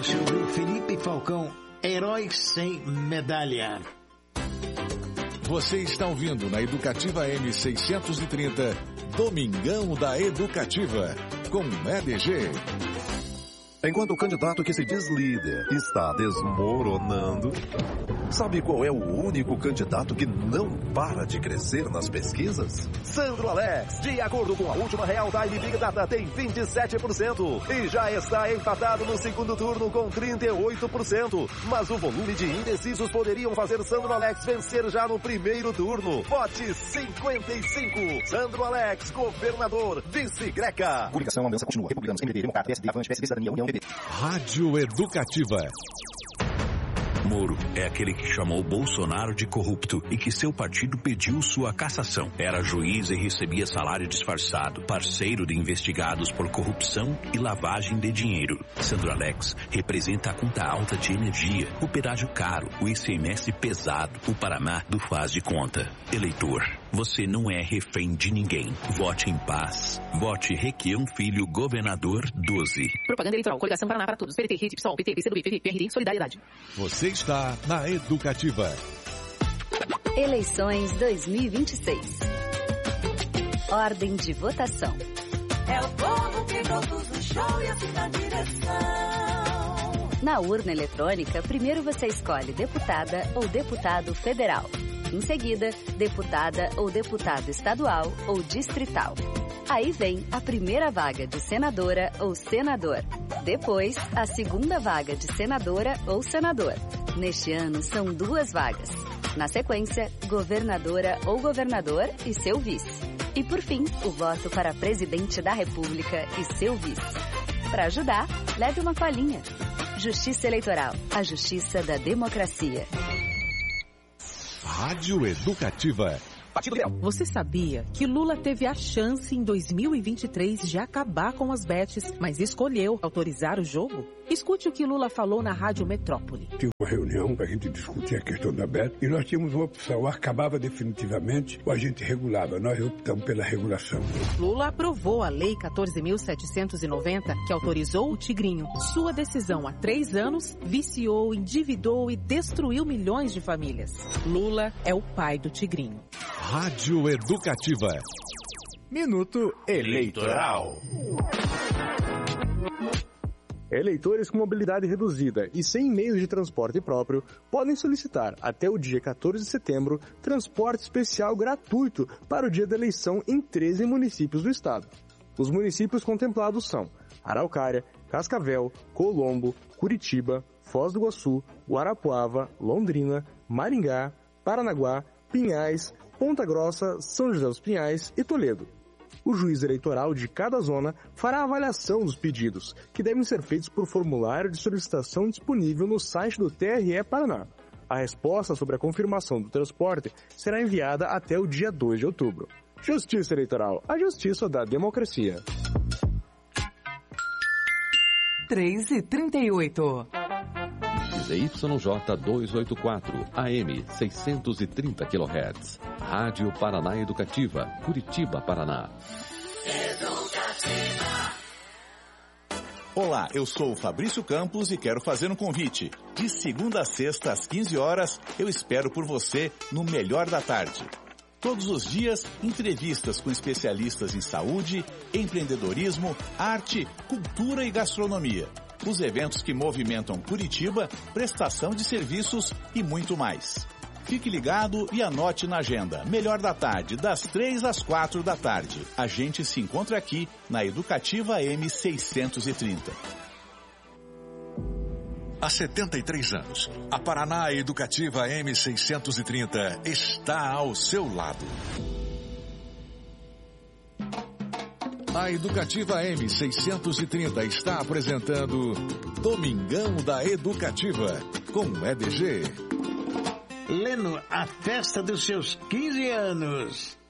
você ouviu Felipe Falcão, Herói Sem Medalha. Você está ouvindo na Educativa M630, Domingão da Educativa, com EDG. Enquanto o candidato que se diz líder está desmoronando, sabe qual é o único candidato que não para de crescer nas pesquisas? Sandro Alex, de acordo com a última Real Time Big Data, tem 27% e já está empatado no segundo turno com 38%. Mas o volume de indecisos poderiam fazer Sandro Alex vencer já no primeiro turno. Vote 55. Sandro Alex, governador, vice-greca. Coligação Aliança continua. Republicanos, MDB, Democrata, PSD, Avante, PSB, Cidadania, União, PB. Rádio Educativa. Moro é aquele que chamou Bolsonaro de corrupto e que seu partido pediu sua cassação. Era juiz e recebia salário disfarçado, parceiro de investigados por corrupção e lavagem de dinheiro. Sandro Alex representa a conta alta de energia, o pedágio caro, o ICMS pesado, o Paraná do faz de conta. Eleitor, você não é refém de ninguém. Vote em paz. Vote Requião Filho, governador 12. Propaganda eleitoral, coligação Paraná para todos. PT, RIT, PSOL, PT, PCdoB, PP, PRD, Solidariedade. Você está na Educativa. Eleições 2026. Ordem de votação. É o povo que produz o show e assim na direção. Na urna eletrônica, primeiro você escolhe deputada ou deputado federal. Em seguida, deputada ou deputado estadual ou distrital. Aí vem a primeira vaga de senadora ou senador. Depois, a segunda vaga de senadora ou senador. Neste ano, são 2 vagas. Na sequência, governadora ou governador e seu vice. E por fim, o voto para presidente da República e seu vice. Para ajudar, leve uma colinha. Justiça Eleitoral, a justiça da democracia. Rádio Educativa. Você sabia que Lula teve a chance em 2023 de acabar com as bets, mas escolheu autorizar o jogo? Escute o que Lula falou na Rádio Metrópole. Tive uma reunião para a gente discutir a questão da bet e nós tínhamos uma opção, ou acabava definitivamente ou a gente regulava. Nós optamos pela regulação. Lula aprovou a Lei 14.790, que autorizou o Tigrinho. Sua decisão há 3 anos viciou, endividou e destruiu milhões de famílias. Lula é o pai do Tigrinho. Rádio Educativa. Minuto Eleitoral. Eleitores com mobilidade reduzida e sem meios de transporte próprio podem solicitar, até o dia 14 de setembro, transporte especial gratuito para o dia da eleição em 13 municípios do estado. Os municípios contemplados são Araucária, Cascavel, Colombo, Curitiba, Foz do Iguaçu, Guarapuava, Londrina, Maringá, Paranaguá, Pinhais, Ponta Grossa, São José dos Pinhais e Toledo. O juiz eleitoral de cada zona fará a avaliação dos pedidos, que devem ser feitos por formulário de solicitação disponível no site do TRE Paraná. A resposta sobre a confirmação do transporte será enviada até o dia 2 de outubro. Justiça Eleitoral, a justiça da democracia. 3h38. ZYJ 284, AM 630 kHz. Rádio Paraná Educativa, Curitiba, Paraná. Olá, eu sou o Fabrício Campos e quero fazer um convite. De segunda a sexta, às 15 horas, eu espero por você no Melhor da Tarde. Todos os dias, entrevistas com especialistas em saúde, empreendedorismo, arte, cultura e gastronomia. Os eventos que movimentam Curitiba, prestação de serviços e muito mais. Fique ligado e anote na agenda. Melhor da Tarde, das 3 às 4 da tarde. A gente se encontra aqui na Educativa M630. Há 73 anos, a Paraná Educativa M630 está ao seu lado. A Educativa M630 está apresentando Domingão da Educativa, com EDG. Leno, a festa dos seus 15 anos.